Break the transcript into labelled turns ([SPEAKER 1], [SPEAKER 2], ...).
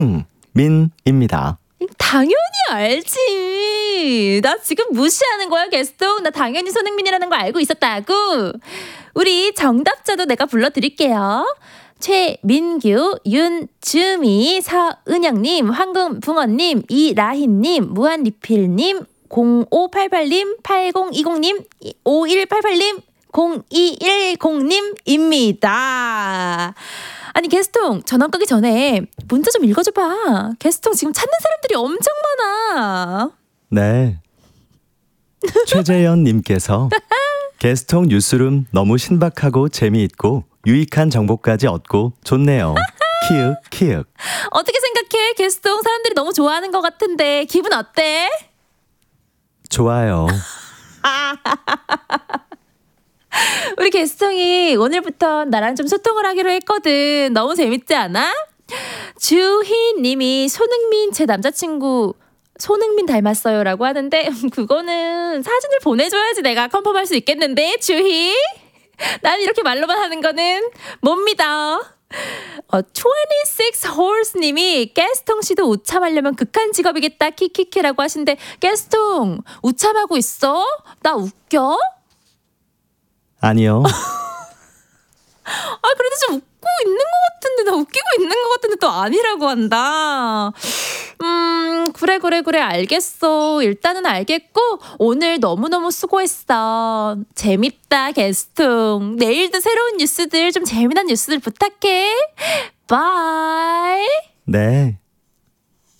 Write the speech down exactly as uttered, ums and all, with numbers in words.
[SPEAKER 1] 민입니다.
[SPEAKER 2] 당연히 알지. 나 지금 무시하는 거야, 게스통? 나 당연히 손흥민이라는 거 알고 있었다고. 우리 정답자도 내가 불러드릴게요. 최민규, 윤주미, 서은영님, 황금붕어님, 이라희님, 무한리필님, 공오팔팔님, 팔공이공님, 오일팔팔님, 공이일공님입니다. 아니, 게스통 전화 끊기 전에 문자 좀 읽어줘봐. 게스통 지금 찾는 사람들이 엄청 많아.
[SPEAKER 1] 네. 최재현님께서 게스통 뉴스룸 너무 신박하고 재미있고 유익한 정보까지 얻고 좋네요. 키읔 키읔.
[SPEAKER 2] 어떻게 생각해? 게스통 사람들이 너무 좋아하는 것 같은데 기분 어때?
[SPEAKER 1] 좋아요.
[SPEAKER 2] 우리 게스통이 오늘부터 나랑 좀 소통을 하기로 했거든. 너무 재밌지 않아? 주희님이 손흥민 제 남자친구 손흥민 닮았어요 라고 하는데 그거는 사진을 보내줘야지 내가 컨펌할 수 있겠는데 주희? 난 이렇게 말로만 하는 거는 못 믿어. 어, 이십육 horse님이 게스통 씨도 우참하려면 극한 직업이겠다 키키키라고 하신데 게스통 우참하고 있어? 나 웃겨?
[SPEAKER 1] 아니요.
[SPEAKER 2] 아, 그래도 좀 웃고 있는 것 같은데, 나 웃기고 있는 것 같은데 또 아니라고 한다. 음, 그래, 그래, 그래, 알겠어. 일단은 알겠고, 오늘 너무너무 수고했어. 재밌다, 게스통. 내일도 새로운 뉴스들, 좀 재미난 뉴스들 부탁해. 바이.
[SPEAKER 1] 네.